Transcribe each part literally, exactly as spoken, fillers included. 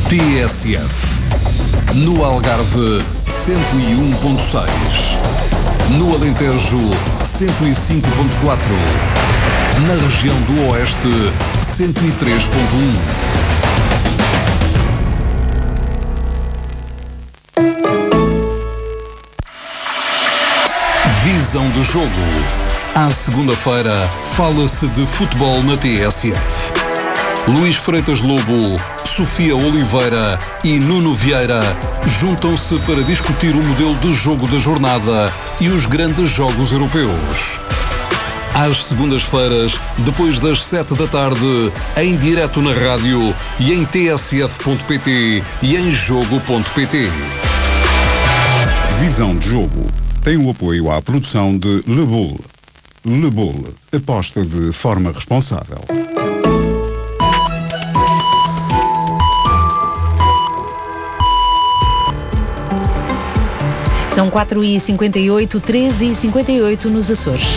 T S F. No Algarve, cento e um ponto seis. No Alentejo, cento e cinco ponto quatro. Na região do Oeste, cento e três ponto um. Visão do jogo. À segunda-feira, fala-se de futebol na T S F. Luís Freitas Lobo, Sofia Oliveira e Nuno Vieira juntam-se para discutir o modelo de jogo da jornada e os grandes jogos europeus. Às segundas-feiras, depois das sete da tarde, em direto na rádio e em t s f ponto p t e em jogo ponto p t. Visão de jogo tem o apoio à produção de Le Boule. Le Boule, aposta de forma responsável. São quatro e cinquenta e oito, treze e cinquenta e oito nos Açores.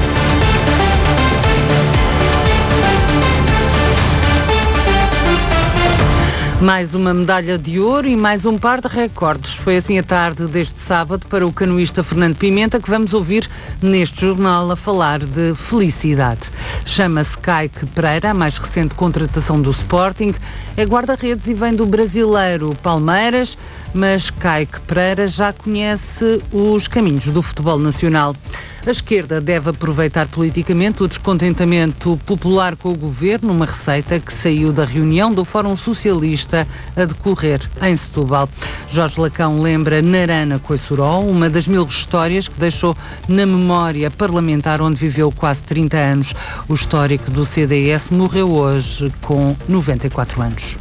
Mais uma medalha de ouro e mais um par de recordes. Foi assim a tarde deste sábado para o canoísta Fernando Pimenta, que vamos ouvir neste jornal a falar de felicidade. Chama-se Kaique Pereira, a mais recente contratação do Sporting. É guarda-redes e vem do brasileiro Palmeiras, mas Kaique Pereira já conhece os caminhos do futebol nacional. A esquerda deve aproveitar politicamente o descontentamento popular com o governo, uma receita que saiu da reunião do Fórum Socialista a decorrer em Setúbal. Jorge Lacão lembra Narana Coissoró, uma das mil histórias que deixou na memória parlamentar onde viveu quase trinta anos. O histórico do C D S morreu hoje com noventa e quatro anos.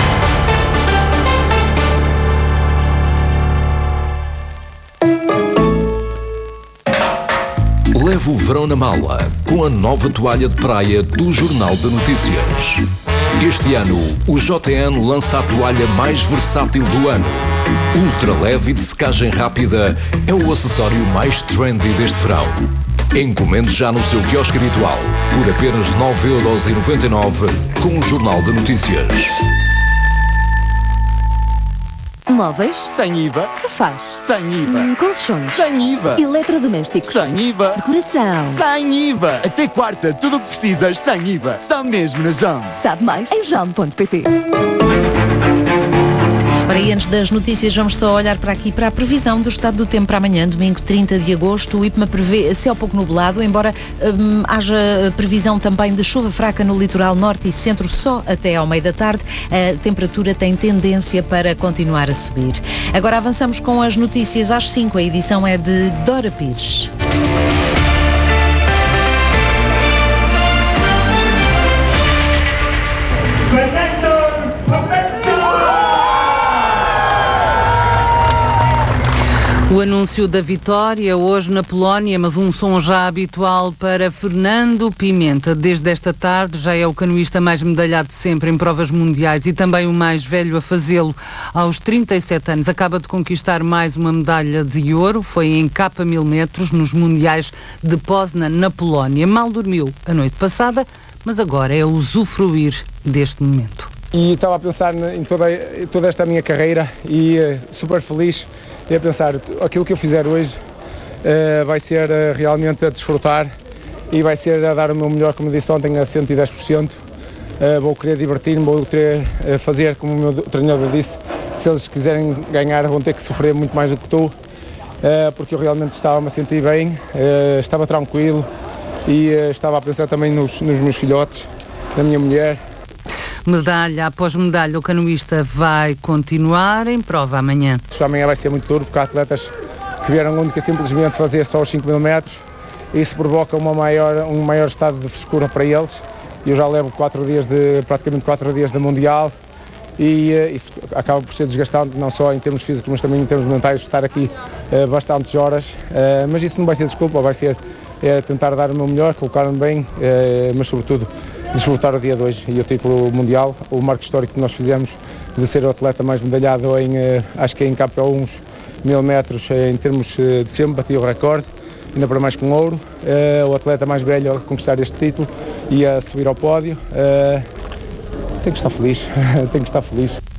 Leve o verão na mala com a nova toalha de praia do Jornal de Notícias. Este ano, o J N lança a toalha mais versátil do ano. Ultra leve e de secagem rápida é o acessório mais trendy deste verão. Encomende já no seu quiosque habitual por apenas nove euros e noventa e nove com o Jornal de Notícias. Móveis? Sem I V A. Sofás? Sem I V A. Hum, colchões? Sem I V A. Eletrodomésticos? Sem I V A. Decoração? Sem I V A. Até quarta, tudo o que precisas sem I V A. Só mesmo na Jam. Sabe mais em jam ponto p t. Para aí, antes das notícias, vamos só olhar para aqui para a previsão do estado do tempo para amanhã, domingo trinta de agosto. O I P M A prevê céu pouco nublado, embora hum, haja previsão também de chuva fraca no litoral norte e centro só até ao meio da tarde. A temperatura tem tendência para continuar a subir. Agora avançamos com as notícias às cinco. A edição é de Dora Pires. O anúncio da vitória hoje na Polónia, mas um som já habitual para Fernando Pimenta. Desde esta tarde já é o canoísta mais medalhado de sempre em provas mundiais e também o mais velho a fazê-lo. Aos trinta e sete anos acaba de conquistar mais uma medalha de ouro. Foi em capa mil metros nos mundiais de Poznan, na Polónia. Mal dormiu a noite passada, mas agora é usufruir deste momento. E estava a pensar em toda, em toda esta minha carreira e uh, super feliz. E a pensar, aquilo que eu fizer hoje uh, vai ser uh, realmente a desfrutar e vai ser a dar o meu melhor, como disse ontem, a cento e dez por cento. Uh, vou querer divertir-me, vou querer uh, fazer, como o meu treinador disse, se eles quiserem ganhar vão ter que sofrer muito mais do que tu, uh, porque eu realmente estava-me a sentir bem, uh, estava tranquilo e uh, estava a pensar também nos, nos meus filhotes, na minha mulher. Medalha após medalha, o canoísta vai continuar em prova amanhã. Amanhã vai ser muito duro, porque há atletas que vieram única simplesmente fazer só os cinco mil metros. Isso provoca uma maior, um maior estado de frescura para eles. Eu já levo quatro dias de, praticamente quatro dias de Mundial e uh, isso acaba por ser desgastante, não só em termos físicos, mas também em termos mentais, estar aqui uh, bastantes horas. Uh, mas isso não vai ser desculpa, vai ser é, tentar dar o meu melhor, colocar-me bem, uh, mas sobretudo desfrutar o dia de hoje e o título mundial, o marco histórico que nós fizemos de ser o atleta mais medalhado em, acho que em K um, mil metros, em termos de sempre, bati o recorde, ainda para mais com ouro, o atleta mais velho a conquistar este título e a subir ao pódio. Tenho que estar feliz, tenho que estar feliz.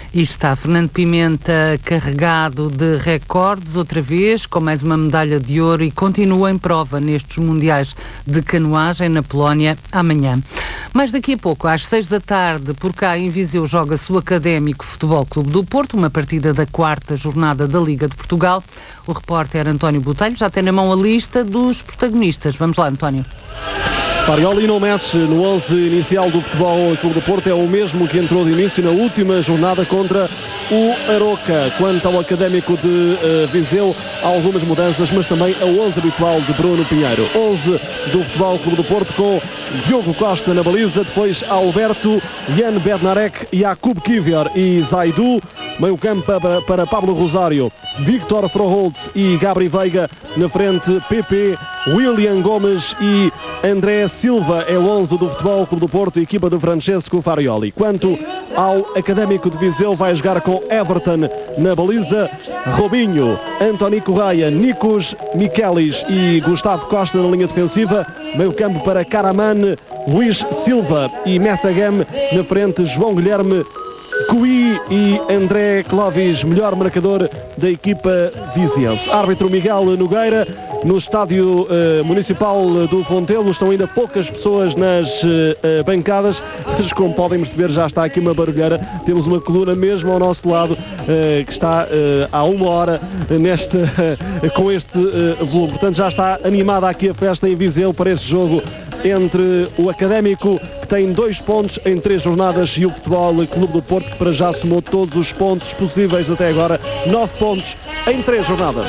E está Fernando Pimenta carregado de recordes, outra vez, com mais uma medalha de ouro e continua em prova nestes Mundiais de Canoagem na Polónia amanhã. Mas daqui a pouco, às seis da tarde, por cá em Viseu, joga-se o Académico Futebol Clube do Porto, uma partida da quarta jornada da Liga de Portugal. O repórter António Botelho já tem na mão a lista dos protagonistas. Vamos lá, António. Farioli não mexe no onze inicial do Futebol Clube do Porto, é o mesmo que entrou de início na última jornada contra o Aroca. Quanto ao Académico de uh, Viseu, há algumas mudanças, mas também a onze habitual de Bruno Pinheiro. onze do Futebol Clube do Porto com Diogo Costa na baliza, depois Alberto, Jan Bednarek, Jakub Kivior e Zaidu. Meio campo para, para Pablo Rosário, Victor Froholtz e Gabri Veiga. Na frente, P P, William Gomes e André Silva. É o onze do Futebol Clube do Porto, equipa de Francesco Farioli. Quanto ao Académico de Viseu, vai jogar com Everton na baliza, Robinho, António Correia, Nikos Michelis e Gustavo Costa na linha defensiva. Meio campo para Karaman, Luís Silva e Messagem. Na frente, João Guilherme, Cui e André Clovis, melhor marcador da equipa viziense. Árbitro Miguel Nogueira. No estádio uh, municipal do Fontelo estão ainda poucas pessoas nas uh, uh, bancadas, mas como podem perceber já está aqui uma barulheira. Temos uma coluna mesmo ao nosso lado uh, que está uh, há uma hora neste, uh, com este uh, volume. Portanto, já está animada aqui a festa em Viseu para este jogo entre o Académico, que tem dois pontos em três jornadas, e o Futebol Clube do Porto, que para já somou todos os pontos possíveis até agora, nove pontos em três jornadas.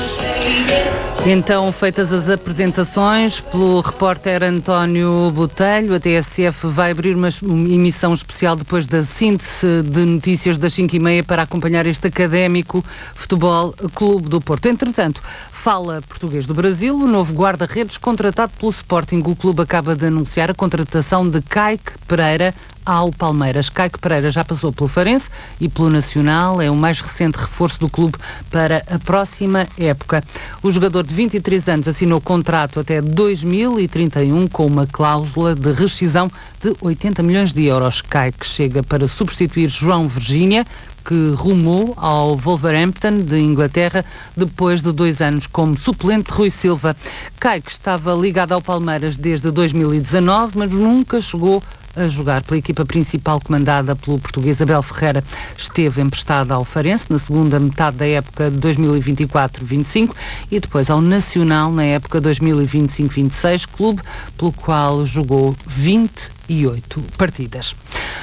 Então, feitas as apresentações pelo repórter António Botelho, a T S F vai abrir uma emissão especial depois da síntese de notícias das cinco e meia para acompanhar este Académico Futebol Clube do Porto. Entretanto, fala Português do Brasil, o novo guarda-redes contratado pelo Sporting. O clube acaba de anunciar a contratação de Kaique Pereira ao Palmeiras. Kaique Pereira já passou pelo Farense e pelo Nacional, é o mais recente reforço do clube para a próxima época. O jogador de vinte e três anos assinou contrato até dois mil e trinta e um com uma cláusula de rescisão de oitenta milhões de euros. Kaique chega para substituir João Virgínia, que rumou ao Wolverhampton de Inglaterra depois de dois anos como suplente de Rui Silva. Kaique estava ligado ao Palmeiras desde dois mil e dezanove, mas nunca chegou a jogar pela equipa principal comandada pelo português Abel Ferreira. Esteve emprestada ao Farense na segunda metade da época de dois mil e vinte e quatro vinte e cinco e depois ao Nacional na época dois mil e vinte e cinco vinte e seis, clube pelo qual jogou vinte e oito partidas.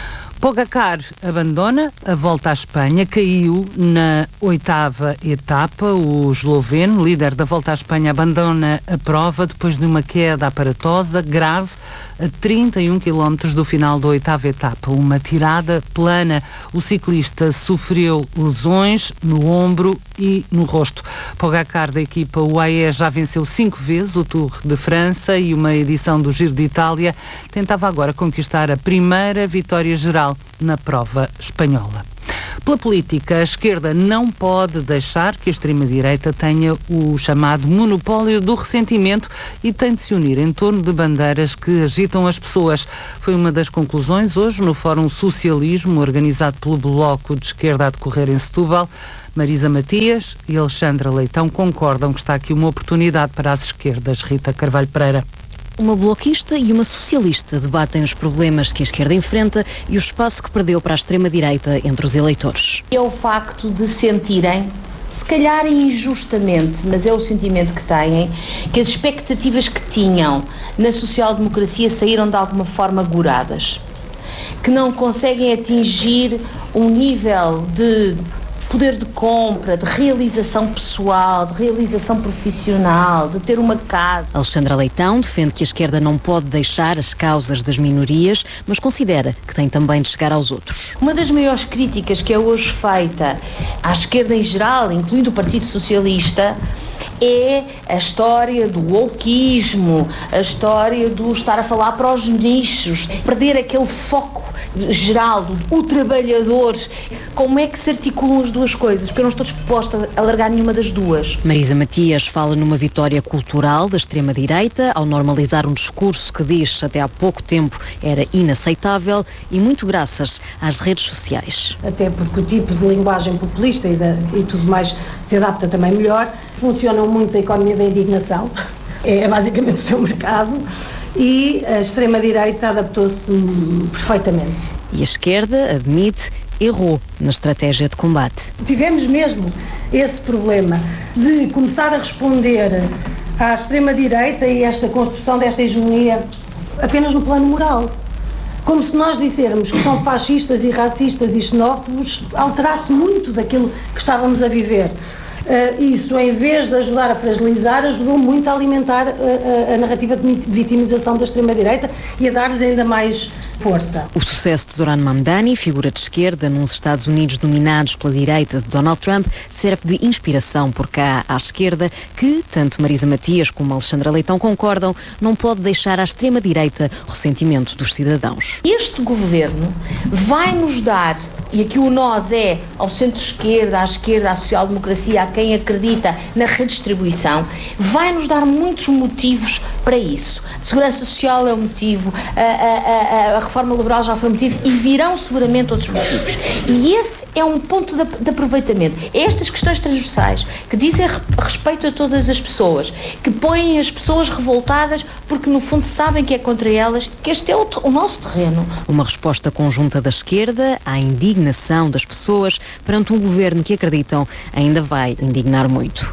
Pogacar abandona a volta à Espanha, caiu na oitava etapa. O esloveno, líder da volta à Espanha, abandona a prova depois de uma queda aparatosa grave a trinta e um quilómetros do final da oitava etapa. Uma tirada plana. O ciclista sofreu lesões no ombro e no rosto. Pogacar, da equipa U A E, já venceu cinco vezes o Tour de França e uma edição do Giro de Itália. Tentava agora conquistar a primeira vitória geral na prova espanhola. Pela política, a esquerda não pode deixar que a extrema-direita tenha o chamado monopólio do ressentimento e tem de se unir em torno de bandeiras que agitam as pessoas. Foi uma das conclusões hoje no Fórum Socialismo, organizado pelo Bloco de Esquerda a decorrer em Setúbal. Marisa Matias e Alexandra Leitão concordam que está aqui uma oportunidade para as esquerdas. Rita Carvalho Pereira. Uma bloquista e uma socialista debatem os problemas que a esquerda enfrenta e o espaço que perdeu para a extrema-direita entre os eleitores. É o facto de sentirem, se calhar injustamente, mas é o sentimento que têm, que as expectativas que tinham na social-democracia saíram de alguma forma goradas, que não conseguem atingir um nível de poder de compra, de realização pessoal, de realização profissional, de ter uma casa. Alexandra Leitão defende que a esquerda não pode deixar as causas das minorias, mas considera que tem também de chegar aos outros. Uma das maiores críticas que é hoje feita à esquerda em geral, incluindo o Partido Socialista, é a história do wokeismo, a história do estar a falar para os nichos, perder aquele foco geral, do, o trabalhador, como é que se articulam as duas coisas? Porque eu não estou disposta a largar nenhuma das duas. Marisa Matias fala numa vitória cultural da extrema-direita ao normalizar um discurso que diz até há pouco tempo era inaceitável e muito graças às redes sociais. Até porque o tipo de linguagem populista e, da, e tudo mais se adapta também melhor. Funcionam muito a economia da indignação, é basicamente o seu mercado, e a extrema-direita adaptou-se perfeitamente. E a esquerda, admite, errou na estratégia de combate. Tivemos mesmo esse problema de começar a responder à extrema-direita e esta construção desta hegemonia apenas no plano moral. Como se nós dissermos que são fascistas e racistas e xenófobos, alterasse muito daquilo que estávamos a viver. Uh, isso, em vez de ajudar a fragilizar, ajudou muito a alimentar uh, a, a narrativa de vitimização da extrema-direita e a dar-lhes ainda mais força. O sucesso de Zoran Mamdani, figura de esquerda nos Estados Unidos dominados pela direita de Donald Trump, serve de inspiração por cá à esquerda, que, tanto Marisa Matias como Alexandra Leitão concordam, não pode deixar à extrema-direita o ressentimento dos cidadãos. Este governo vai nos dar, e aqui o nós é ao centro-esquerda, à esquerda, à social-democracia, a quem acredita na redistribuição, vai nos dar muitos motivos para isso. A segurança social é um motivo, a, a, a, a reforma laboral já foi um motivo e virão seguramente outros motivos. E esse é um ponto de, de aproveitamento. É estas questões transversais que dizem respeito a todas as pessoas, que põem as pessoas revoltadas porque no fundo sabem que é contra elas, que este é o, o nosso terreno. Uma resposta conjunta da esquerda à indignação das pessoas perante um governo que acreditam ainda vai indignar muito.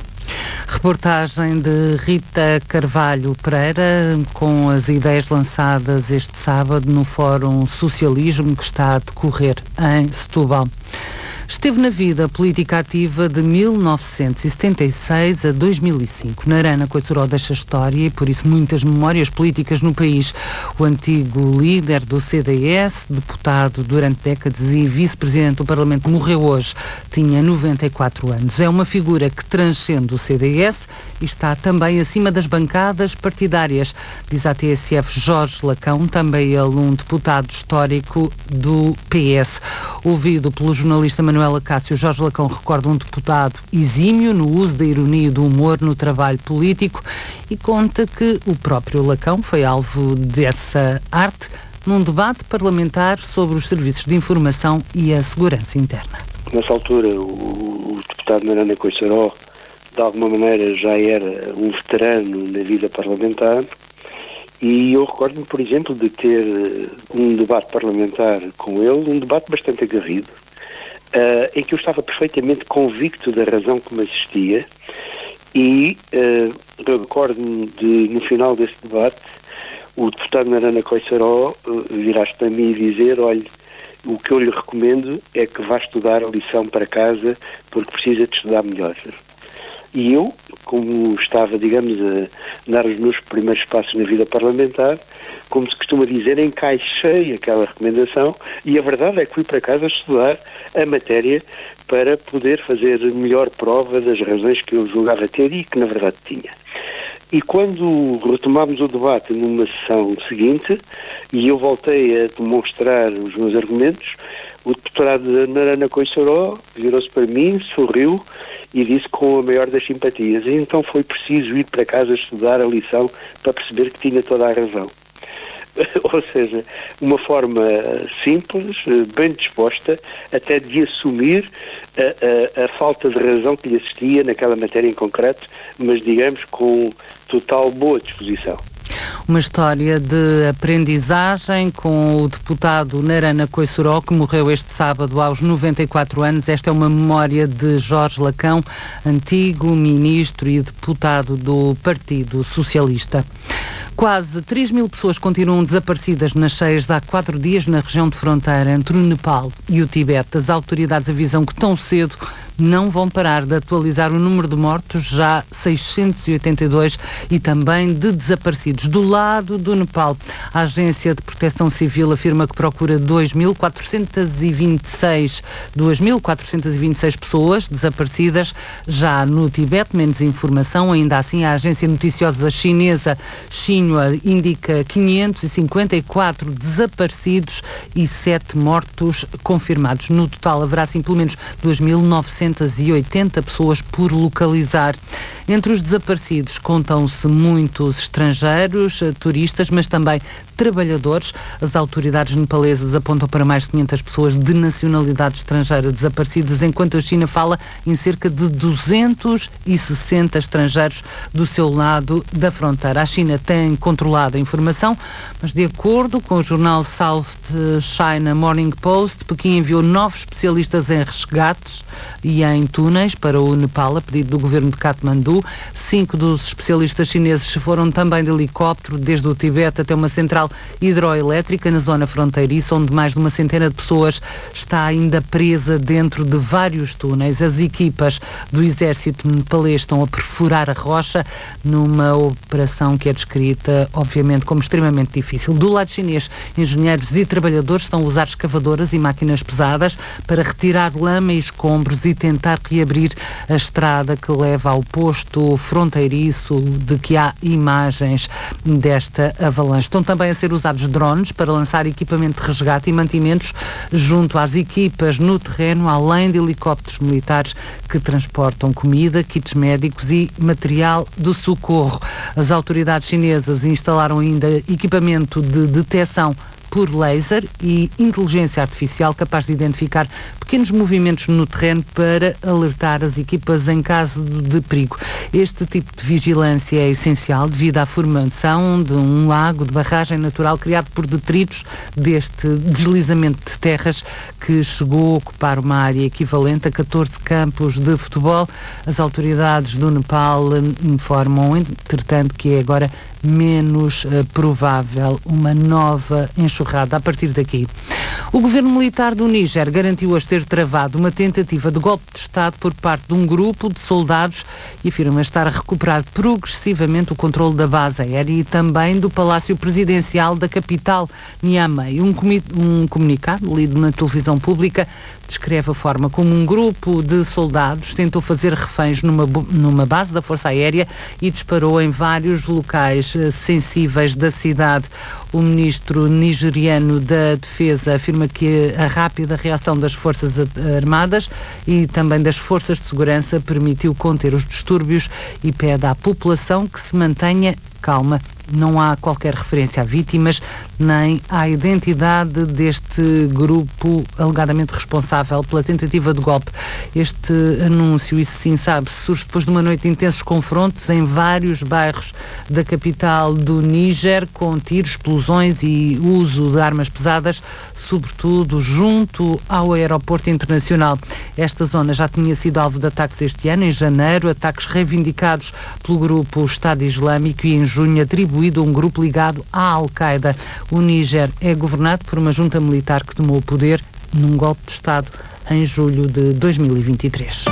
Reportagem de Rita Carvalho Pereira com as ideias lançadas este sábado no Fórum Socialismo que está a decorrer em Setúbal. Esteve na vida política ativa de mil novecentos e setenta e seis a dois mil e cinco. Na Arana Coissoró deixa história e, por isso, muitas memórias políticas no país. O antigo líder do C D S, deputado durante décadas e vice-presidente do Parlamento, morreu hoje. Tinha noventa e quatro anos. É uma figura que transcende o C D S e está também acima das bancadas partidárias, diz à T S F Jorge Lacão, também ele um deputado histórico do P S. Ouvido pelo jornalista Manuela Cássio, Jorge Lacão recorda um deputado exímio no uso da ironia e do humor no trabalho político e conta que o próprio Lacão foi alvo dessa arte num debate parlamentar sobre os serviços de informação e a segurança interna. Nessa altura, o, o deputado Arana Coissoró, de alguma maneira, já era um veterano na vida parlamentar. E eu recordo-me, por exemplo, de ter um debate parlamentar com ele, um debate bastante aguerrido, uh, em que eu estava perfeitamente convicto da razão que me assistia e uh, recordo-me de, no final desse debate, o deputado Arana Coissoró uh, virar-se para mim e dizer, olhe, o que eu lhe recomendo é que vá estudar a lição para casa porque precisa de estudar melhor. E eu, como estava, digamos, a dar os meus primeiros passos na vida parlamentar, como se costuma dizer, encaixei aquela recomendação e a verdade é que fui para casa estudar a matéria para poder fazer melhor prova das razões que eu julgava ter e que na verdade tinha. E quando retomámos o debate numa sessão seguinte e eu voltei a demonstrar os meus argumentos, o deputado Arana Coissoró virou-se para mim, sorriu e disse com a maior das simpatias. E então foi preciso ir para casa estudar a lição para perceber que tinha toda a razão. Ou seja, uma forma simples, bem disposta, até de assumir a, a, a falta de razão que lhe assistia naquela matéria em concreto, mas digamos com total boa disposição. Uma história de aprendizagem com o deputado Arana Coissoró, que morreu este sábado aos noventa e quatro anos. Esta é uma memória de Jorge Lacão, antigo ministro e deputado do Partido Socialista. Quase três mil pessoas continuam desaparecidas nas cheias de há quatro dias na região de fronteira entre o Nepal e o Tibete. As autoridades avisam que tão cedo não vão parar de atualizar o número de mortos, já seiscentos e oitenta e dois, e também de desaparecidos. Do lado do Nepal, a Agência de Proteção Civil afirma que procura dois mil quatrocentos e vinte e seis pessoas desaparecidas. Já no Tibete, menos informação, ainda assim a agência noticiosa chinesa Xinhua indica quinhentos e cinquenta e quatro desaparecidos e sete mortos confirmados. No total haverá assim pelo menos dois mil novecentos e oitenta pessoas por localizar. Entre os desaparecidos contam-se muitos estrangeiros, turistas, mas também trabalhadores. As autoridades nepalesas apontam para mais de quinhentas pessoas de nacionalidade estrangeira desaparecidas, enquanto a China fala em cerca de duzentos e sessenta estrangeiros do seu lado da fronteira. A China tem controlado a informação, mas de acordo com o jornal South China Morning Post, Pequim enviou nove especialistas em resgates e em túneis para o Nepal, a pedido do governo de Katmandu. Cinco dos especialistas chineses foram também de helicóptero desde o Tibete até uma central hidroelétrica na zona fronteiriça, onde mais de uma centena de pessoas está ainda presa dentro de vários túneis. As equipas do exército nepalês estão a perfurar a rocha numa operação que é descrita, obviamente, como extremamente difícil. Do lado chinês, engenheiros e trabalhadores estão a usar escavadoras e máquinas pesadas para retirar lama e escombros e tentar reabrir a estrada que leva ao posto fronteiriço de que há imagens desta avalanche. Estão também a ser usados drones para lançar equipamento de resgate e mantimentos junto às equipas no terreno, além de helicópteros militares que transportam comida, kits médicos e material de socorro. As autoridades chinesas instalaram ainda equipamento de detecção por laser e inteligência artificial capaz de identificar pequenos movimentos no terreno para alertar as equipas em caso de perigo. Este tipo de vigilância é essencial devido à formação de um lago de barragem natural criado por detritos deste deslizamento de terras que chegou a ocupar uma área equivalente a catorze campos de futebol. As autoridades do Nepal informam, entretanto, que é agora menos uh, provável uma nova enxurrada a partir daqui. O governo militar do Níger garantiu hoje ter travado uma tentativa de golpe de Estado por parte de um grupo de soldados e afirma estar a recuperar progressivamente o controle da base aérea e também do Palácio Presidencial da capital, Niamey. Um, comi- um comunicado lido na televisão pública descreve a forma como um grupo de soldados tentou fazer reféns numa, numa base da Força Aérea e disparou em vários locais sensíveis da cidade. O ministro nigeriano da Defesa afirma que a rápida reação das Forças Armadas e também das Forças de Segurança permitiu conter os distúrbios e pede à população que se mantenha calma. Não há qualquer referência a vítimas nem à identidade deste grupo alegadamente responsável pela tentativa de golpe. Este anúncio, isso sim sabe, surge depois de uma noite de intensos confrontos em vários bairros da capital do Níger, com tiros, explosões e uso de armas pesadas, sobretudo junto ao aeroporto internacional. Esta zona já tinha sido alvo de ataques este ano, em janeiro, ataques reivindicados pelo grupo Estado Islâmico e em junho atribuído a um grupo ligado à Al-Qaeda. O Níger é governado por uma junta militar que tomou o poder num golpe de Estado em julho de dois mil e vinte e três.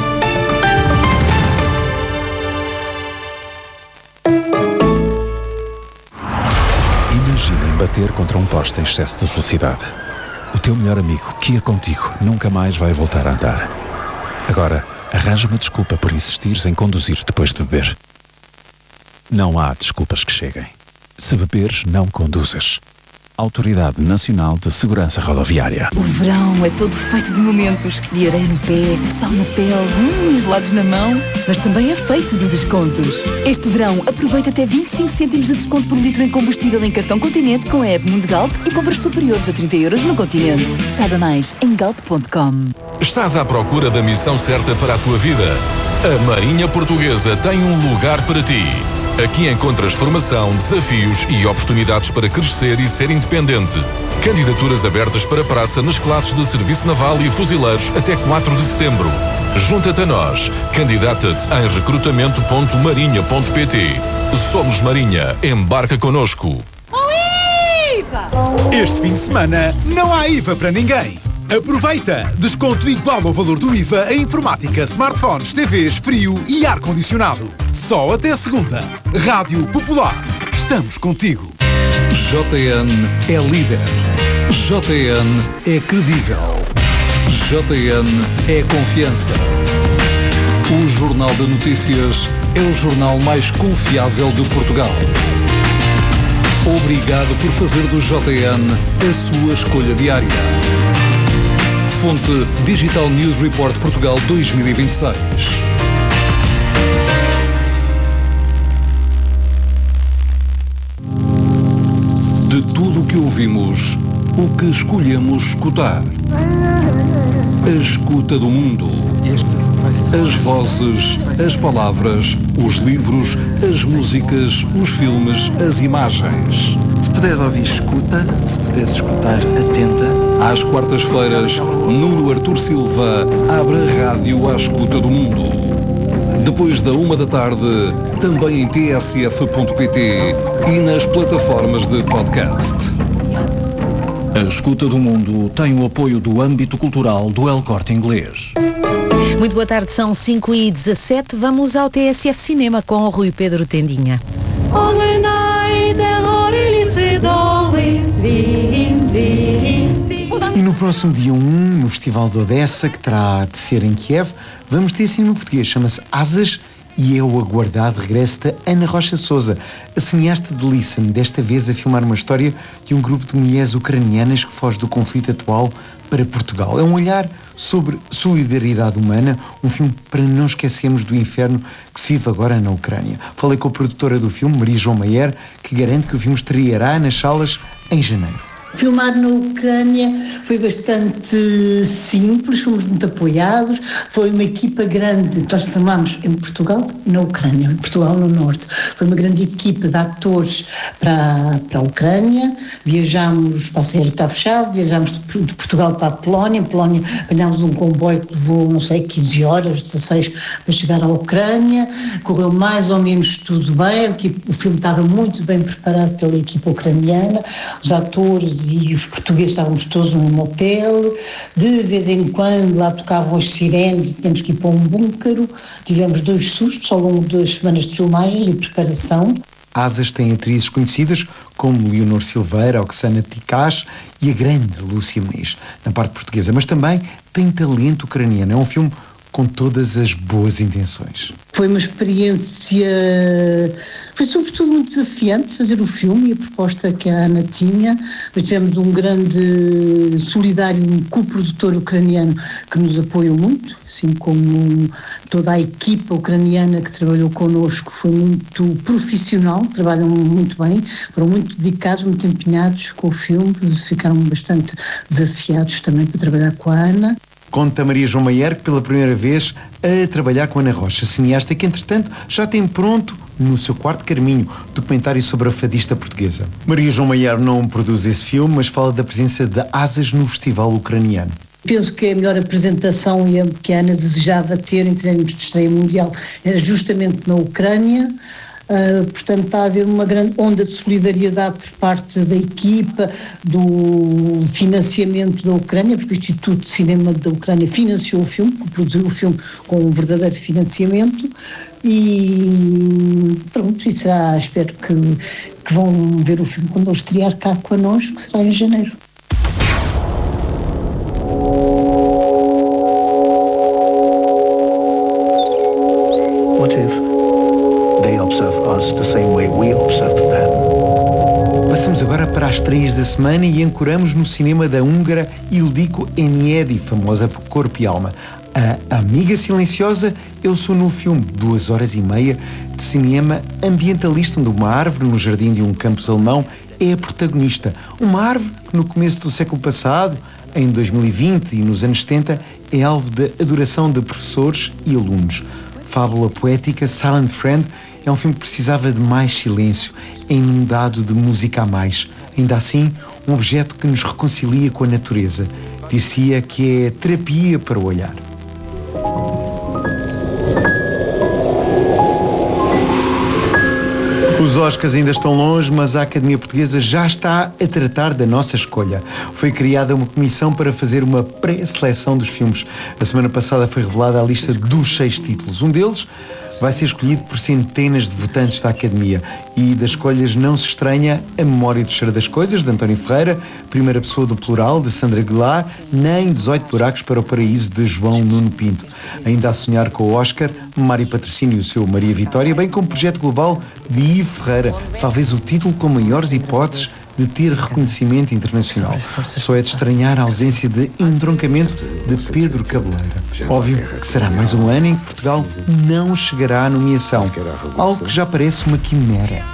Imaginem bater contra um poste em excesso de velocidade. O teu melhor amigo, que ia contigo, nunca mais vai voltar a andar. Agora, arranja uma desculpa por insistires em conduzir depois de beber. Não há desculpas que cheguem. Se beberes, não conduzas. Autoridade Nacional de Segurança Rodoviária. O verão é todo feito de momentos, de areia no pé, sal na pele, hum, gelados na mão, mas também é feito de descontos. Este verão, aproveita até vinte e cinco cêntimos de desconto por litro em combustível em cartão Continente com a app Mundo Galp e compras superiores a trinta euros no Continente. Saiba mais em galp ponto com. Estás à procura da missão certa para a tua vida? A Marinha Portuguesa tem um lugar para ti. Aqui encontras formação, desafios e oportunidades para crescer e ser independente. Candidaturas abertas para praça nas classes de Serviço Naval e Fuzileiros até quatro de setembro. Junta-te a nós. Candidata-te em recrutamento ponto marinha ponto pt. Somos Marinha. Embarca connosco. Oh, I V A! Este fim de semana não há I V A para ninguém. Aproveita! Desconto igual ao valor do I V A em informática, smartphones, T Vs, frio e ar-condicionado. Só até segunda. Rádio Popular. Estamos contigo. J N é líder. J N é credível. J N é confiança. O Jornal de Notícias é o jornal mais confiável de Portugal. Obrigado por fazer do J N a sua escolha diária. Fonte Digital News Report Portugal dois mil e vinte e seis. De tudo o que ouvimos, o que escolhemos escutar. A escuta do mundo. As vozes, as palavras, os livros, as músicas, os filmes, as imagens. Se puderes ouvir, escuta. Se puderes escutar, atenta. Às quartas-feiras, Nuno Artur Silva abre a rádio à escuta do mundo. Depois da uma da tarde, também em t s f ponto p t e nas plataformas de podcast. A escuta do mundo tem o apoio do âmbito cultural do El Corte Inglês. Muito boa tarde, são cinco e dezassete. Vamos ao T S F Cinema com o Rui Pedro Tendinha. E no próximo dia um, no Festival de Odessa, que terá de ser em Kiev, vamos ter cinema português. Chama-se Asas e é o aguardado regresso de Ana Rocha Souza, a cineasta de Listen, desta vez a filmar uma história de um grupo de mulheres ucranianas que foge do conflito atual para Portugal. É um olhar sobre solidariedade humana, um filme para não esquecermos do inferno que se vive agora na Ucrânia. Falei com a produtora do filme, Maria João Maier, que garante que o filme estreará nas salas em janeiro. Filmar na Ucrânia foi bastante simples, fomos muito apoiados, foi uma equipa grande, nós filmámos em Portugal e na Ucrânia, em Portugal no Norte, foi uma grande equipa de atores para, para a Ucrânia, viajámos, o espaço aéreo está fechado, viajámos de, de Portugal para a Polónia, Polónia apanhámos um comboio que levou, não sei, quinze horas, dezasseis, para chegar à Ucrânia, correu mais ou menos tudo bem, o filme estava muito bem preparado pela equipa ucraniana, os atores e os portugueses estávamos todos num hotel, de vez em quando lá tocavam as sirenes e tínhamos que ir para um búnquero, tivemos dois sustos ao longo de duas semanas de filmagens e preparação. Asas tem atrizes conhecidas como Leonor Silveira, Oksana Tikash e a grande Lúcia Muniz, na parte portuguesa, mas também tem talento ucraniano. É um filme com todas as boas intenções. Foi uma experiência, foi sobretudo muito desafiante fazer o filme e a proposta que a Ana tinha, mas tivemos um grande solidário, um coprodutor ucraniano que nos apoiou muito, assim como toda a equipa ucraniana que trabalhou connosco foi muito profissional, trabalham muito bem, foram muito dedicados, muito empenhados com o filme, ficaram bastante desafiados também para trabalhar com a Ana. Conta Maria João Maier que pela primeira vez a trabalhar com Ana Rocha, cineasta que entretanto já tem pronto No Seu Quarto Carminho, documentário sobre a fadista portuguesa. Maria João Maier não produz esse filme, mas fala da presença de Asas no festival ucraniano. Penso que a melhor apresentação que a Ana desejava ter em termos de estreia mundial era justamente na Ucrânia. Uh, portanto, está a haver uma grande onda de solidariedade por parte da equipa, do financiamento da Ucrânia, porque o Instituto de Cinema da Ucrânia financiou o filme, produziu o filme com um verdadeiro financiamento e pronto, e será, espero que, que vão ver o filme quando ele estrear cá connosco, que será em janeiro. What if they observe us the same way we observe them? Passamos agora para as estreias da semana e ancoramos no cinema da húngara Ildiko Enyedi, famosa por Corpo e Alma. A Amiga Silenciosa é o seu novo filme, duas horas e meia de cinema ambientalista, onde uma árvore no jardim de um campus alemão é a protagonista. Uma árvore que no começo do século passado, em dois mil e vinte e nos anos setenta, é alvo de adoração de professores e alunos. Fábula poética, Silent Friend é um filme que precisava de mais silêncio, é inundado de música a mais. Ainda assim, um objeto que nos reconcilia com a natureza. Dir-se-ia que é terapia para o olhar. Os Os Oscars ainda estão longe, mas a Academia Portuguesa já está a tratar da nossa escolha. Foi criada uma comissão para fazer uma pré-seleção dos filmes. A semana passada foi revelada a lista dos seis títulos. Um deles vai ser escolhido por centenas de votantes da Academia. E das escolhas não se estranha A Memória do Cheiro das Coisas, de António Ferreira, Primeira Pessoa do Plural, de Sandra Aguilar, nem dezoito Buracos para o Paraíso, de João Nuno Pinto. Ainda a sonhar com o Oscar, Mário Patrocínio e o seu Maria Vitória, bem como o Projeto Global de Ivo Ferreira, talvez o título com maiores hipóteses de ter reconhecimento internacional. Só é de estranhar a ausência de entroncamento de Pedro Cabeleira. Óbvio que será mais um ano em que Portugal não chegará à nomeação, algo que já parece uma quimera.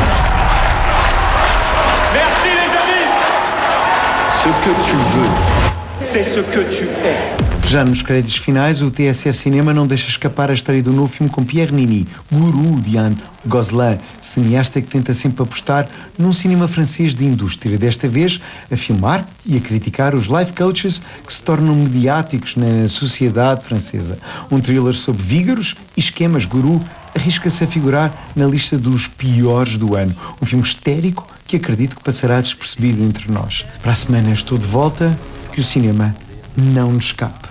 Merci les amis! Ce que tu veux, c'est ce que tu es. Já nos créditos finais, o T S F Cinema não deixa escapar a estreia do novo filme com Pierre Nini, Guru, de Anne Gosselin, cineasta que tenta sempre apostar num cinema francês de indústria, desta vez a filmar e a criticar os life coaches que se tornam mediáticos na sociedade francesa. Um thriller sobre vígaros e esquemas. Guru arrisca-se a figurar na lista dos piores do ano. Um filme histérico que acredito que passará despercebido entre nós. Para a semana estou de volta, que o cinema não nos escape.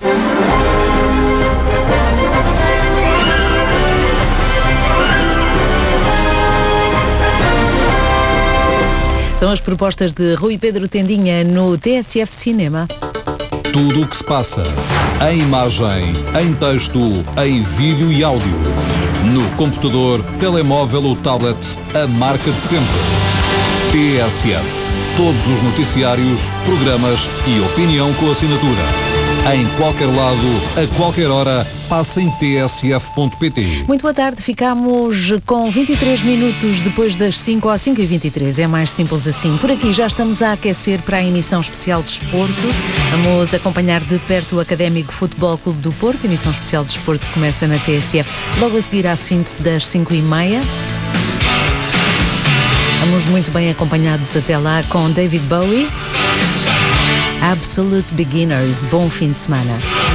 São as propostas de Rui Pedro Tendinha no T S F Cinema. Tudo o que se passa, em imagem, em texto, em vídeo e áudio. No computador, telemóvel ou tablet, a marca de sempre. T S F. Todos os noticiários, programas e opinião com assinatura. Em qualquer lado, a qualquer hora, passa em t s f ponto p t. Muito boa tarde, ficamos com vinte e três minutos depois das cinco às cinco e vinte e três. É mais simples assim. Por aqui já estamos a aquecer para a emissão especial de Desporto. Vamos acompanhar de perto o Académico Futebol Clube do Porto. A emissão especial de Desporto começa na T S F logo a seguir à síntese das cinco e meia. Vamos muito bem acompanhados até lá com David Bowie. Absolute Beginners. Bom fim de semana.